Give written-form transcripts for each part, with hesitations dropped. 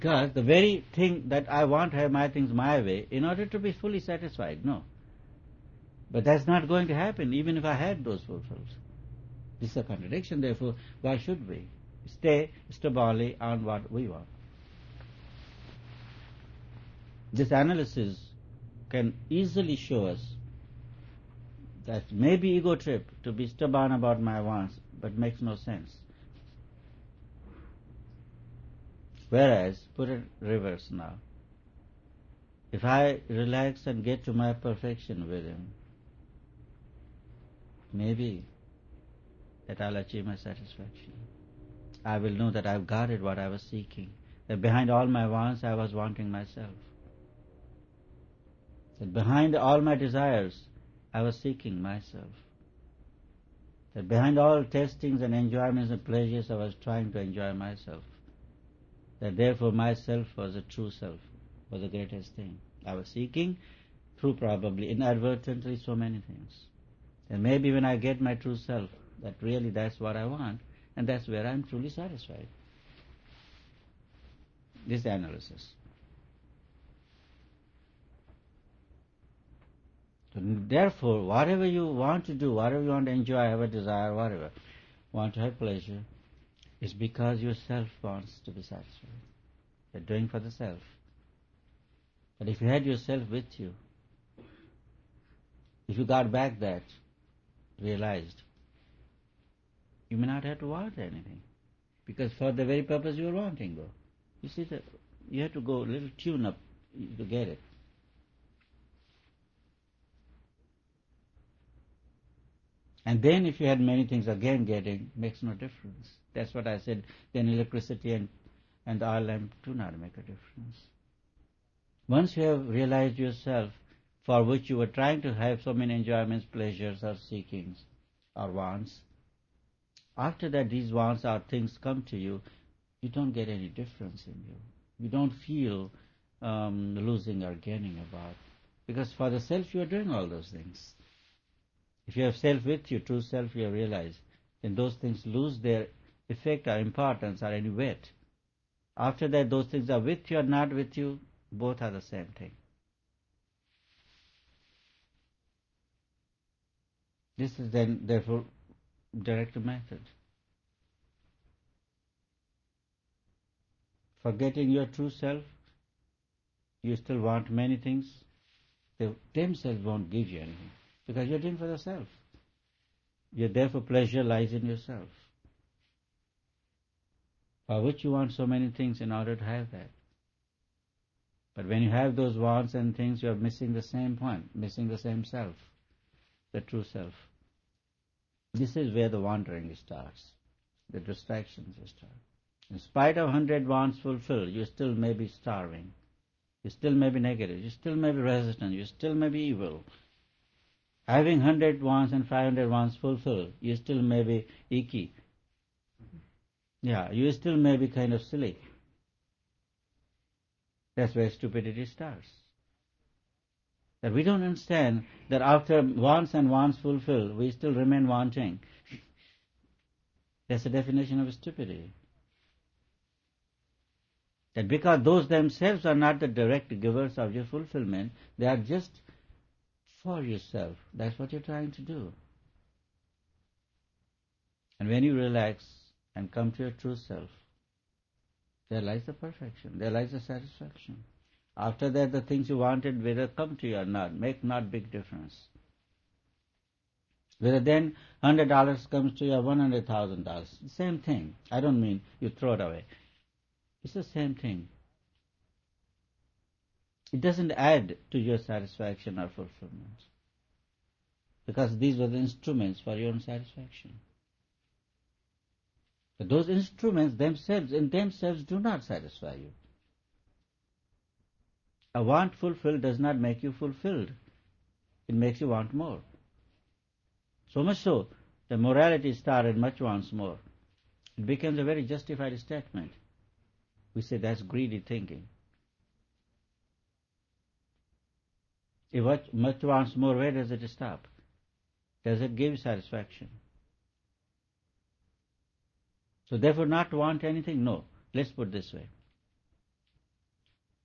Because the very thing that I want to have my things my way, in order to be fully satisfied, no. But that's not going to happen even if I had those fulfilled. This is a contradiction, therefore, why should we stay stubbornly on what we want? This analysis can easily show us that maybe ego trip to be stubborn about my wants, but makes no sense. Whereas, put it reverse now. If I relax and get to my perfection with him, maybe that I'll achieve my satisfaction. I will know that I've got it what I was seeking. That behind all my wants I was wanting myself. That behind all my desires I was seeking myself. That behind all testings and enjoyments and pleasures I was trying to enjoy myself. That therefore myself was a true self, was the greatest thing. I was seeking through probably inadvertently so many things. And maybe when I get my true self, that really that's what I want, and that's where I'm truly satisfied. This is the analysis. So therefore, whatever you want to do, whatever you want to enjoy, have a desire, whatever, want to have pleasure, is because your self wants to be satisfied. You're doing for the self. But if you had yourself with you, if you got back that, realized, you may not have to want anything. Because for the very purpose you are wanting, though. You see, you have to go a little tune up to get it. And then if you had many things, again getting makes no difference. That's what I said. Then electricity and the oil lamp do not make a difference. Once you have realized yourself, for which you were trying to have so many enjoyments, pleasures, or seekings, or wants, after that these wants or things come to you, you don't get any difference in you. You don't feel losing or gaining about. Because for the self you are doing all those things. If you have self with you, true self you have realized, then those things lose their effect or importance or any weight. After that those things are with you or not with you, both are the same thing. This is then therefore direct method. Forgetting your true self, you still want many things, they themselves won't give you anything. Because you're doing for yourself. Your therefore pleasure lies in yourself. For which you want so many things in order to have that. But when you have those wants and things, you are missing the same point, missing the same self, the true self. This is where the wandering starts, the distractions start. In spite of 100 wants fulfilled, you still may be starving. You still may be negative. You still may be resistant. You still may be evil. Having 100 wants and 500 wants fulfilled, you still may be icky. Yeah, you still may be kind of silly. That's where stupidity starts. That we don't understand that after wants and wants fulfilled, we still remain wanting. That's the definition of stupidity. That because those themselves are not the direct givers of your fulfillment, they are just for yourself. That's what you're trying to do. And when you relax and come to your true self, there lies the perfection, there lies the satisfaction. After that, the things you wanted, whether come to you or not, make not big difference. Whether then $100 comes to you or $100,000, same thing. I don't mean you throw it away. It's the same thing. It doesn't add to your satisfaction or fulfillment. Because these were the instruments for your own satisfaction. But those instruments themselves, in themselves, do not satisfy you. A want fulfilled does not make you fulfilled. It makes you want more. So much so, the morality started much wants more. It becomes a very justified statement. We say that's greedy thinking. If much wants more, where does it stop? Does it give satisfaction? So therefore not want anything? No. Let's put it this way.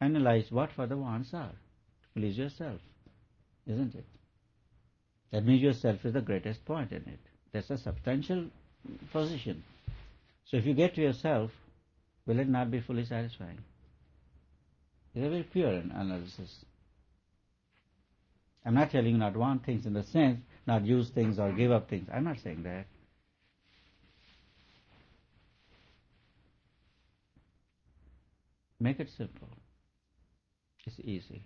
analyze what further wants are. Please yourself, isn't it? That means yourself is the greatest point in it. That's a substantial position. So if you get to yourself, will it not be fully satisfying? It's a very pure analysis. I'm not telling you not want things in the sense, not use things or give up things. I'm not saying that. Make it simple. It's easy.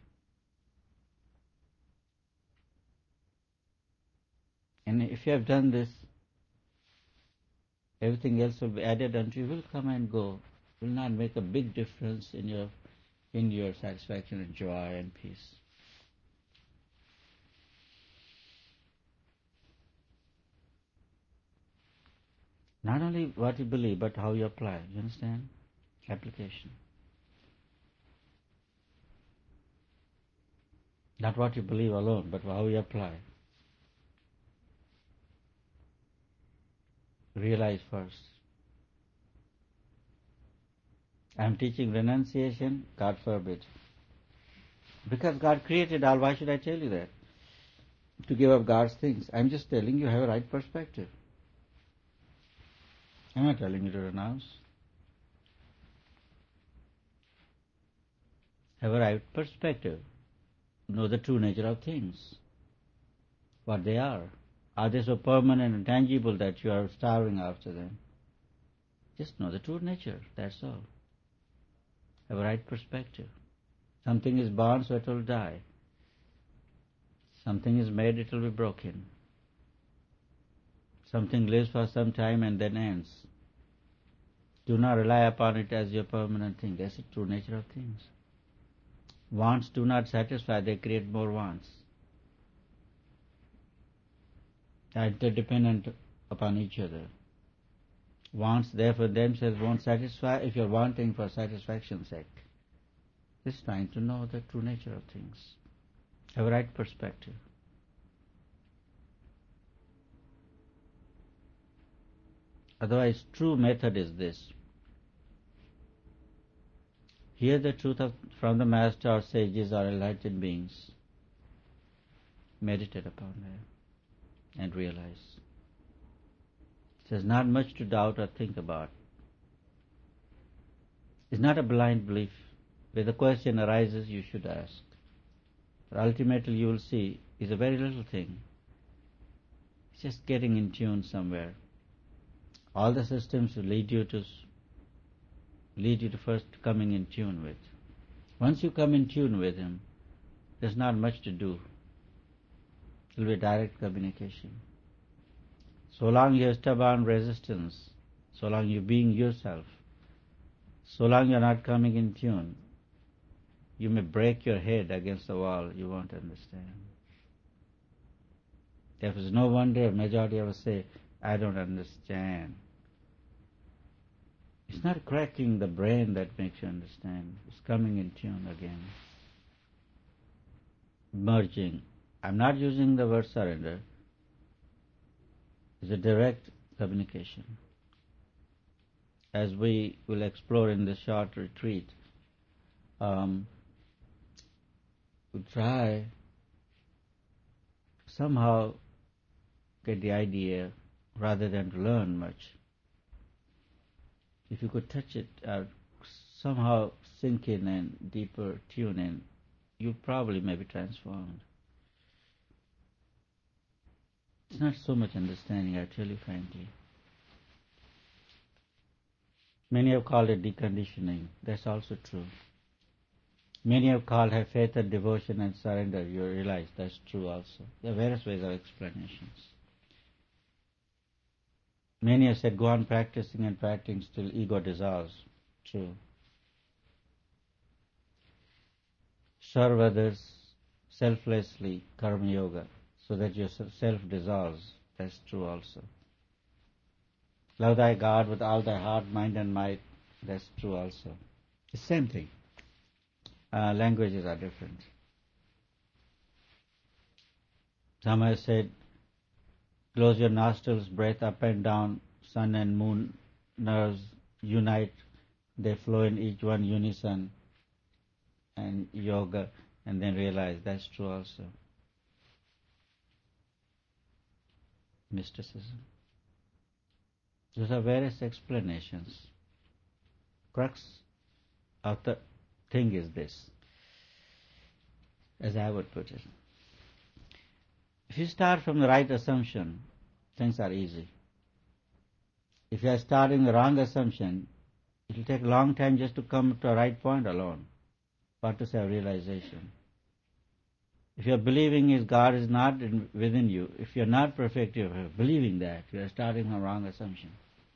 And if you have done this, everything else will be added unto you, will come and go. Will not make a big difference in your satisfaction and joy and peace. Not only what you believe, but how you apply. You understand? Application. Not what you believe alone, but how you apply. Realize first. I am teaching renunciation, God forbid. Because God created all, why should I tell you that? To give up God's things. I'm just telling you have a right perspective. I'm not telling you to renounce. Have a right perspective. Know the true nature of things. What they are. Are they so permanent and tangible that you are starving after them? Just know the true nature, that's all. Have a right perspective. Something is born, so it will die. Something is made, it will be broken. Something lives for some time and then ends. Do not rely upon it as your permanent thing. That's the true nature of things. Wants do not satisfy, they create more wants. They are interdependent upon each other. Wants therefore themselves won't satisfy if you're wanting for satisfaction's sake. It's trying to know the true nature of things. Have a right perspective. Otherwise, true method is this. Hear the truth from the Master or sages or enlightened beings. Meditate upon them and realize. There's not much to doubt or think about. It's not a blind belief. Where the question arises, you should ask. But ultimately you will see it's a very little thing. It's just getting in tune somewhere. All the systems will lead you to first coming in tune with. Once you come in tune with Him, there's not much to do. It will be direct communication. So long you have stubborn resistance, so long you being yourself, so long you are not coming in tune, you may break your head against the wall, you won't understand. There is no wonder majority of us say, I don't understand. It's not cracking the brain that makes you understand. It's coming in tune again. Merging. I'm not using the word surrender. It's a direct communication. As we will explore in this short retreat, we try somehow get the idea rather than to learn much. If you could touch it, somehow sink in and deeper tune in, you probably may be transformed. It's not so much understanding, I tell you frankly. Many have called it deconditioning. That's also true. Many have called have faith and devotion and surrender. You realize that's true also. There are various ways of explanations. Many have said go on practicing and practicing till ego dissolves. True. Serve others selflessly, karma yoga, so that your self dissolves. That's true also. Love thy God with all thy heart, mind and might. That's true also. It's the same thing. Languages are different. Some have said, close your nostrils, breath up and down, sun and moon nerves unite, they flow in each one unison. and yoga, and then realize that's true also. Mysticism. Those are various explanations. Crux of the thing is this, as I would put it. If you start from the right assumption, things are easy. If you are starting the wrong assumption, it will take a long time just to come to a right point alone, or to say realization. If you are believing is God is not within you, if you are not perfect, you are believing that, you are starting from a wrong assumption.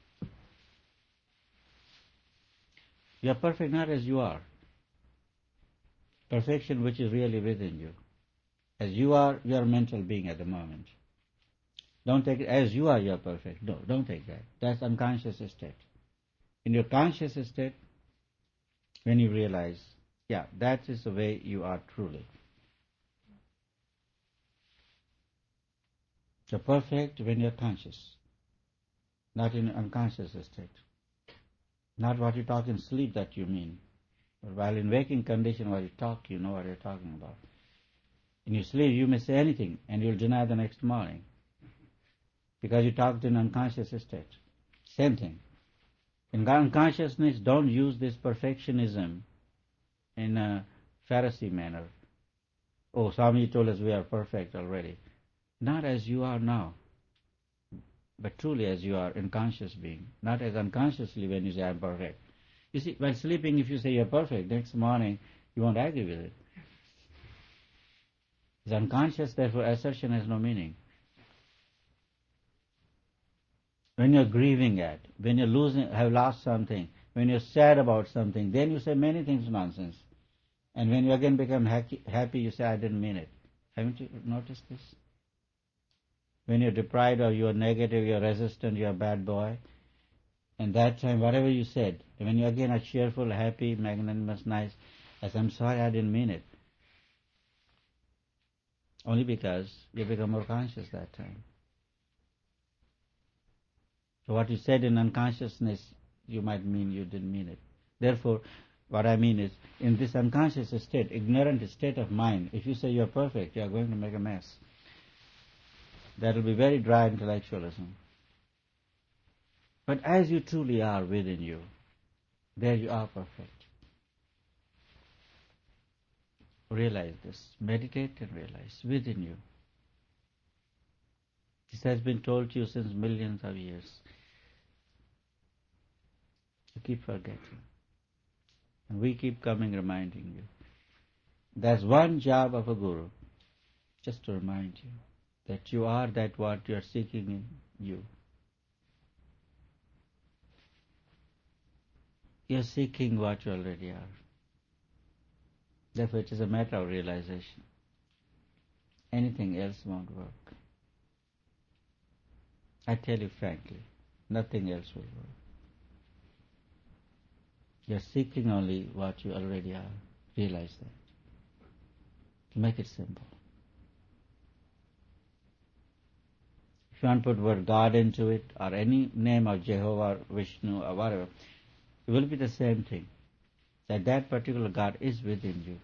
You are perfect not as you are. Perfection which is really within you. As you are a mental being at the moment. Don't take it as you are perfect. No, don't take that. That's unconscious state. In your conscious state, when you realize, yeah, that is the way you are truly. You're perfect when you're conscious, not in unconscious state. Not what you talk in sleep that you mean. But while in waking condition, while you talk, you know what you're talking about. In your sleep, you may say anything, and you'll deny the next morning. Because you talked in unconscious state. Same thing. In unconsciousness, don't use this perfectionism in a Pharisee manner. Oh, Swami told us we are perfect already. Not as you are now, but truly as you are in conscious being. Not as unconsciously when you say I'm perfect. You see, while sleeping, if you say you're perfect, next morning you won't argue with it. It's unconscious, therefore assertion has no meaning. When you're grieving at, when you're have lost something, when you're sad about something, then you say many things nonsense. And when you again become happy, you say, I didn't mean it. Haven't you noticed this? When you're deprived or you're negative, you're resistant, you're a bad boy, and that time, whatever you said, when you again are cheerful, happy, magnanimous, nice, I say, I'm sorry, I didn't mean it. Only because you become more conscious that time. So what you said in unconsciousness, you might mean you didn't mean it. Therefore, what I mean is, in this unconscious state, ignorant state of mind, if you say you're perfect, you're going to make a mess. That will be very dry intellectualism. But as you truly are within you, there you are perfect. Realize this. Meditate and realize within you. This has been told to you since millions of years. You keep forgetting. And we keep coming reminding you. There's one job of a guru, just to remind you that you are that what you are seeking in you. You are seeking what you already are. Therefore, it is a matter of realization. Anything else won't work. I tell you frankly, nothing else will work. You are seeking only what you already are. Realize that. To make it simple. If you want to put word God into it, or any name of Jehovah, Vishnu, or whatever, it will be the same thing. That particular God is within you.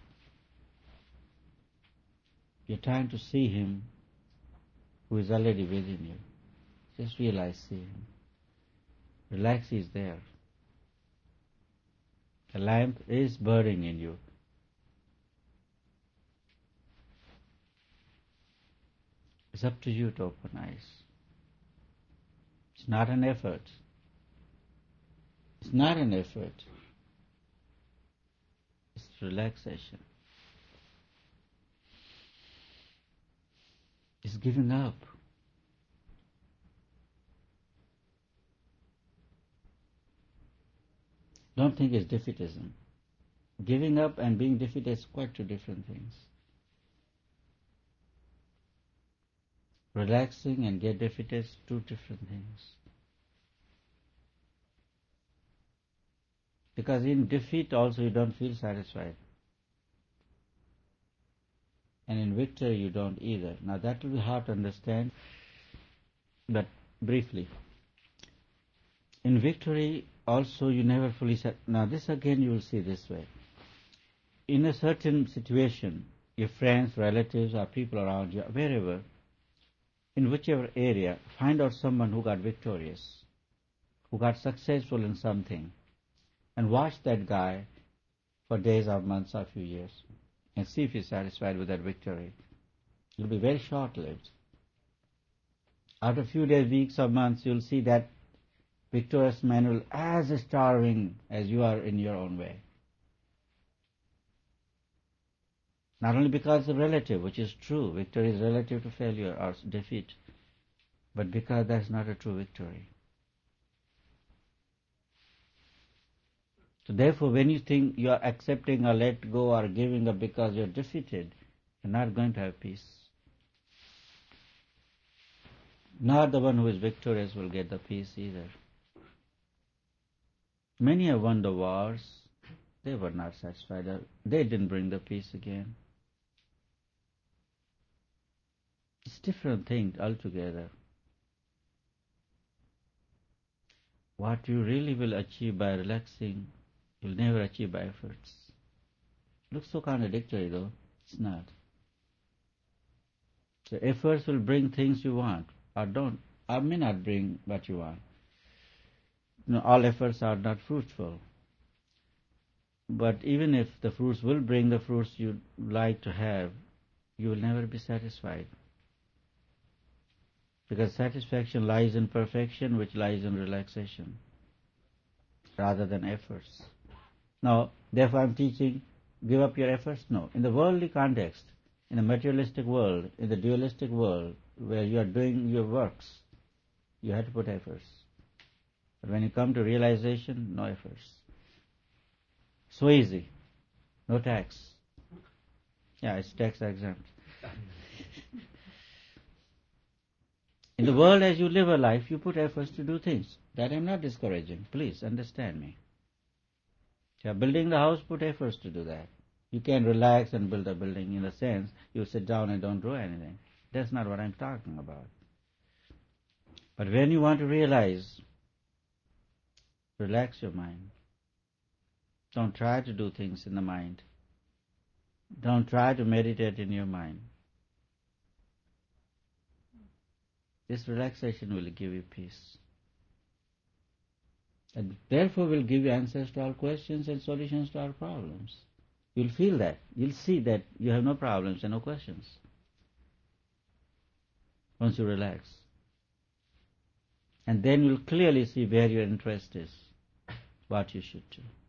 You're trying to see Him who is already within you. Just realize, see Him. Relax, He's there. The lamp is burning in you. It's up to you to open eyes. It's not an effort. It's not an effort. It's relaxation. It's giving up. Don't think it's defeatism. Giving up and being defeated is quite two different things. Relaxing and get defeated is two different things. Because in defeat also you don't feel satisfied. And in victory you don't either. Now that will be hard to understand, but briefly. In victory also you never fully now this again you will see this way. in a certain situation, your friends, relatives, or people around you, wherever, in whichever area, find out someone who got victorious, who got successful in something, and watch that guy for days or months or few years, and see if you're satisfied with that victory. It will be very short-lived. After a few days, weeks, or months, you'll see that victorious man will as starving as you are in your own way. Not only because it's relative, which is true, victory is relative to failure or defeat, but because that's not a true victory. So therefore, when you think you are accepting or let go or giving up because you're defeated, you're not going to have peace. Not the one who is victorious will get the peace either. Many have won the wars. They were not satisfied. They didn't bring the peace again. It's different thing altogether. What you really will achieve by relaxing, you'll never achieve by efforts. Looks so contradictory though. It's not. So efforts will bring things you want, or don't, or may not bring what you want. All efforts are not fruitful. But even if the fruits will bring the fruits you like to have, you will never be satisfied. Because satisfaction lies in perfection, which lies in relaxation, rather than efforts. Now, therefore I'm teaching, give up your efforts? No. In the worldly context, in the materialistic world, in the dualistic world, where you are doing your works, you have to put efforts. But when you come to realization, no efforts. So easy. No tax. Yeah, it's tax exempt. In the world as you live a life, you put efforts to do things. That I'm not discouraging. Please understand me. If you are building the house, put efforts to do that. You can relax and build a building in a sense. You sit down and don't do anything. That's not what I'm talking about. But when you want to realize, relax your mind. Don't try to do things in the mind. Don't try to meditate in your mind. This relaxation will give you peace. And therefore will give you answers to all questions and solutions to all problems. You'll feel that. You'll see that you have no problems and no questions once you relax. And then you'll clearly see where your interest is, what you should do.